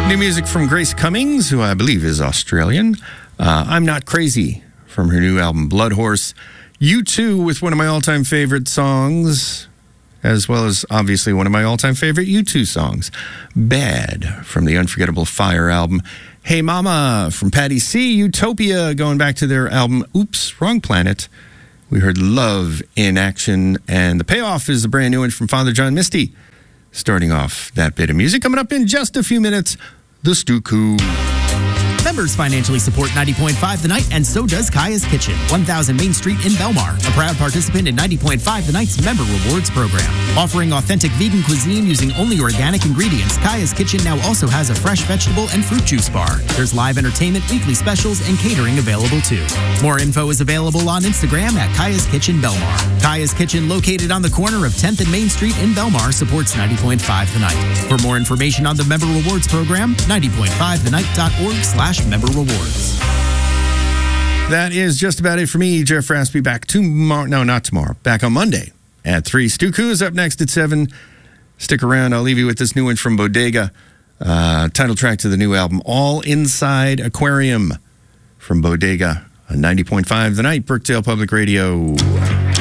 New music from Grace Cummings, who I believe is Australian. I'm Not Crazy from her new album Blood Horse. U2 with one of my all-time favorite songs, as well as obviously one of my all-time favorite U2 songs, Bad from the Unforgettable Fire album. Hey Mama from Patti C, Utopia, going back to their album Oops, Wrong Planet. We heard Love in Action, and the payoff is a brand new one from Father John Misty. Starting off that bit of music, coming up in just a few minutes, the Stuku. Members financially support 90.5 The Night, and so does Kaya's Kitchen, 1000 Main Street in Belmar, a proud participant in 90.5 The Night's Member Rewards program. Offering authentic vegan cuisine using only organic ingredients, Kaya's Kitchen now also has a fresh vegetable and fruit juice bar. There's live entertainment, weekly specials, and catering available too. More info is available on Instagram at Kaya's Kitchen Belmar. Kaya's Kitchen, located on the corner of 10th and Main Street in Belmar, supports 90.5 The Night. For more information on the Member Rewards program, 90.5thenight.org/member rewards. That is just about it for me. Jeff Raspy back tomorrow. No, not tomorrow. Back on Monday at 3. Stuku is up next at 7. Stick around. I'll leave you with this new one from Bodega. Title track to the new album, All Inside Aquarium from Bodega on 90.5 The Night, Brookdale Public Radio.